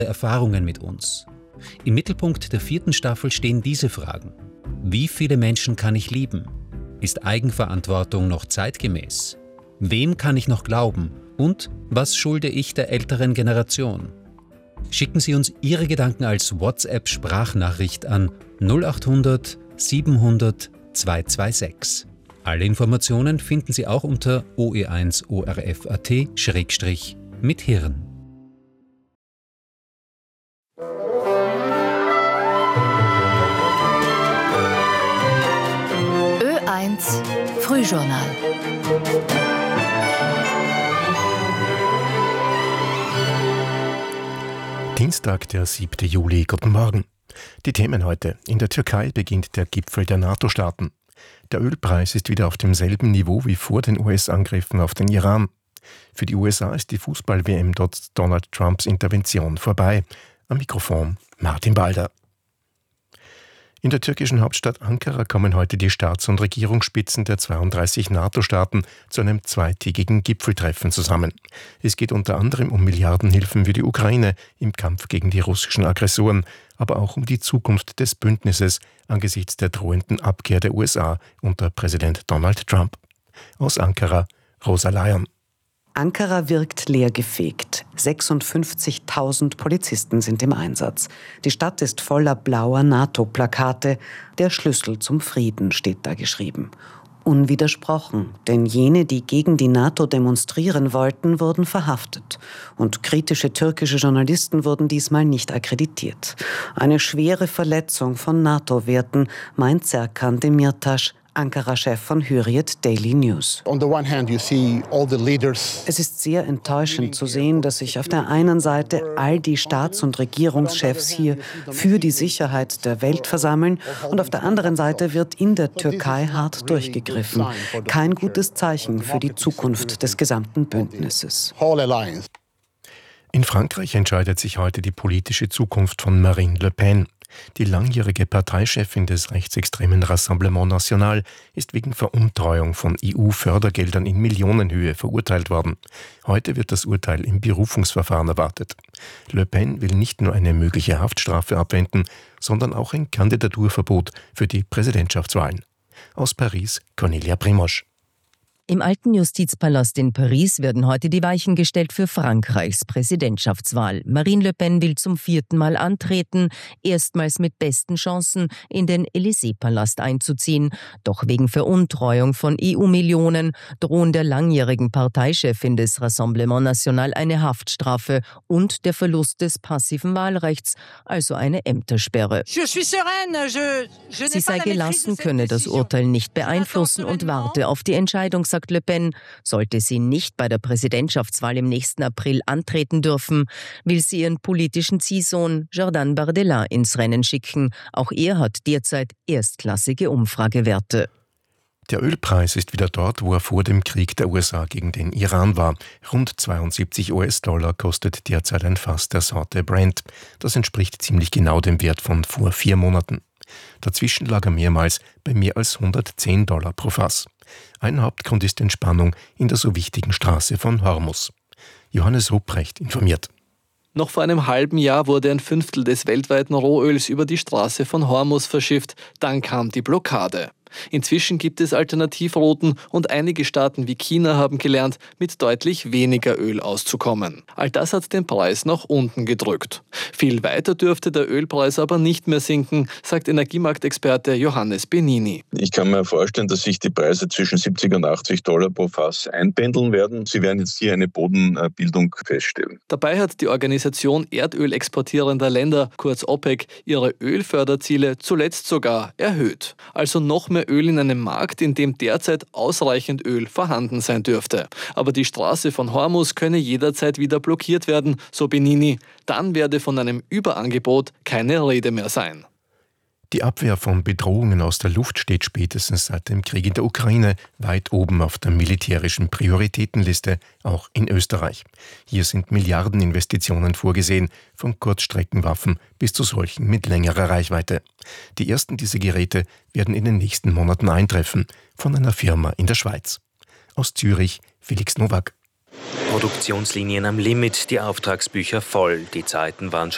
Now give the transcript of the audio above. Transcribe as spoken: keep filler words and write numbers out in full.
Erfahrungen mit uns. Im Mittelpunkt der vierten Staffel stehen diese Fragen. Wie viele Menschen kann ich lieben? Ist Eigenverantwortung noch zeitgemäß? Wem kann ich noch glauben? Und was schulde ich der älteren Generation? Schicken Sie uns Ihre Gedanken als WhatsApp-Sprachnachricht an null acht hundert siebenhundert zweihundertsechsundzwanzig. Alle Informationen finden Sie auch unter o e eins o r f punkt a t schrägstrich mit Hirn. Ö eins Frühjournal. Dienstag, der siebten Juli. Guten Morgen. Die Themen heute. In der Türkei beginnt der Gipfel der NATO-Staaten. Der Ölpreis ist wieder auf demselben Niveau wie vor den U S-Angriffen auf den Iran. Für die U S A ist die Fußball-W M trotz Donald Trumps Intervention vorbei. Am Mikrofon Martin Balder. In der türkischen Hauptstadt Ankara kommen heute die Staats- und Regierungsspitzen der zweiunddreißig NATO-Staaten zu einem zweitägigen Gipfeltreffen zusammen. Es geht unter anderem um Milliardenhilfen für die Ukraine im Kampf gegen die russischen Aggressoren, aber auch um die Zukunft des Bündnisses angesichts der drohenden Abkehr der U S A unter Präsident Donald Trump. Aus Ankara, Rosa Layon. Ankara wirkt leergefegt. sechsundfünfzigtausend Polizisten sind im Einsatz. Die Stadt ist voller blauer NATO-Plakate. Der Schlüssel zum Frieden steht da geschrieben. Unwidersprochen, denn jene, die gegen die NATO demonstrieren wollten, wurden verhaftet. Und kritische türkische Journalisten wurden diesmal nicht akkreditiert. Eine schwere Verletzung von NATO-Werten, meint Serkan Demirtas, Ankara-Chef von Hürriyet Daily News. Es ist sehr enttäuschend zu sehen, dass sich auf der einen Seite all die Staats- und Regierungschefs hier für die Sicherheit der Welt versammeln und auf der anderen Seite wird in der Türkei hart durchgegriffen. Kein gutes Zeichen für die Zukunft des gesamten Bündnisses. In Frankreich entscheidet sich heute die politische Zukunft von Marine Le Pen. Die langjährige Parteichefin des rechtsextremen Rassemblement National ist wegen Veruntreuung von E U-Fördergeldern in Millionenhöhe verurteilt worden. Heute wird das Urteil im Berufungsverfahren erwartet. Le Pen will nicht nur eine mögliche Haftstrafe abwenden, sondern auch ein Kandidaturverbot für die Präsidentschaftswahlen. Aus Paris, Cornelia Primosch. Im alten Justizpalast in Paris werden heute die Weichen gestellt für Frankreichs Präsidentschaftswahl. Marine Le Pen will zum vierten Mal antreten, erstmals mit besten Chancen in den Élysée-Palast einzuziehen. Doch wegen Veruntreuung von E U-Millionen drohen der langjährigen Parteichefin des Rassemblement National eine Haftstrafe und der Verlust des passiven Wahlrechts, also eine Ämtersperre. Sie sei gelassen, könne das Urteil nicht beeinflussen und warte auf die Entscheidung, sagt Le Pen. Sollte sie nicht bei der Präsidentschaftswahl im nächsten April antreten dürfen, will sie ihren politischen Ziehsohn Jordan Bardella ins Rennen schicken. Auch er hat derzeit erstklassige Umfragewerte. Der Ölpreis ist wieder dort, wo er vor dem Krieg der U S A gegen den Iran war. Rund zweiundsiebzig U S-Dollar kostet derzeit ein Fass der Sorte Brent. Das entspricht ziemlich genau dem Wert von vor vier Monaten. Dazwischen lag er mehrmals bei mehr als hundertzehn Dollar pro Fass. Ein Hauptgrund ist Entspannung in der so wichtigen Straße von Hormuz. Johannes Ruprecht informiert. Noch vor einem halben Jahr wurde ein Fünftel des weltweiten Rohöls über die Straße von Hormuz verschifft. Dann kam die Blockade. Inzwischen gibt es Alternativrouten und einige Staaten wie China haben gelernt, mit deutlich weniger Öl auszukommen. All das hat den Preis nach unten gedrückt. Viel weiter dürfte der Ölpreis aber nicht mehr sinken, sagt Energiemarktexperte Johannes Benini. Ich kann mir vorstellen, dass sich die Preise zwischen siebzig und achtzig Dollar pro Fass einpendeln werden. Sie werden jetzt hier eine Bodenbildung feststellen. Dabei hat die Organisation erdölexportierender Länder, kurz OPEC, ihre Ölförderziele zuletzt sogar erhöht. Also noch mehr Öl in einem Markt, in dem derzeit ausreichend Öl vorhanden sein dürfte. Aber die Straße von Hormuz könne jederzeit wieder blockiert werden, so Benini. Dann werde von einem Überangebot keine Rede mehr sein. Die Abwehr von Bedrohungen aus der Luft steht spätestens seit dem Krieg in der Ukraine weit oben auf der militärischen Prioritätenliste, auch in Österreich. Hier sind Milliardeninvestitionen vorgesehen, von Kurzstreckenwaffen bis zu solchen mit längerer Reichweite. Die ersten dieser Geräte werden in den nächsten Monaten eintreffen, von einer Firma in der Schweiz. Aus Zürich, Felix Nowak. Produktionslinien am Limit, die Auftragsbücher voll. Die Zeiten waren schon